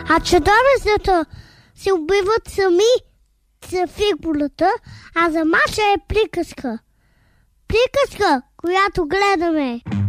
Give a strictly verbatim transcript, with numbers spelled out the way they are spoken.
А чудовищата се убиват сами за фигурата, а за Маша е приказка. Приказка, която гледаме.